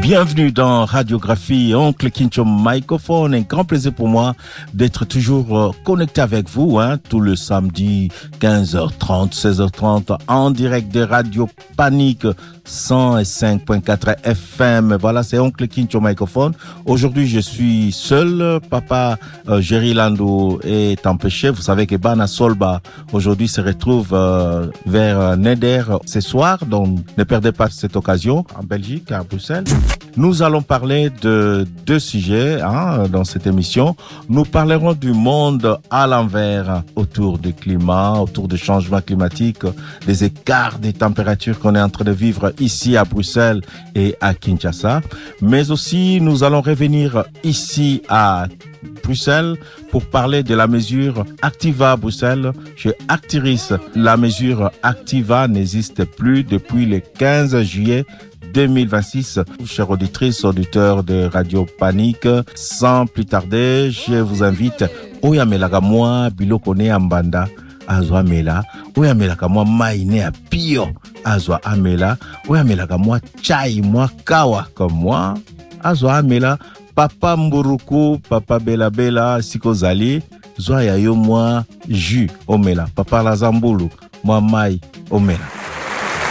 Bienvenue dans Radiographie, Oncle Kincho Microphone. Un grand plaisir pour moi d'être toujours connecté avec vous, tout le samedi 15h30, 16h30 en direct de Radio Panique 105.4 FM. Voilà, c'est Oncle Kincho Microphone. Aujourd'hui, je suis seul. Papa Jerry Lando est empêché. Vous savez que Bana Solba aujourd'hui se retrouve vers Neder ce soir. Donc, ne perdez pas cette occasion en Belgique, à Bruxelles. Nous allons parler de deux sujets dans cette émission. Nous parlerons du monde à l'envers, autour du climat, autour du changement climatique, des écarts des températures qu'on est en train de vivre ici à Bruxelles et à Kinshasa. Mais aussi, nous allons revenir ici à Bruxelles pour parler de la mesure Activa Bruxelles chez Actiris. La mesure Activa n'existe plus depuis le 15 juillet 2026. Chers auditrices, auditeurs de Radio Panique, sans plus tarder, je vous invite oya melaka moi biloko ne ambanda azwa mela, oya melaka moi maine a pio azwa amela, oya melaka moi chai moi kawa comme moi azwa amela. Papa Mburuku, Papa Bela Bela, Sikozali, zwa ya yo moi jus omela. Papa Lazambulu, moi mai omela.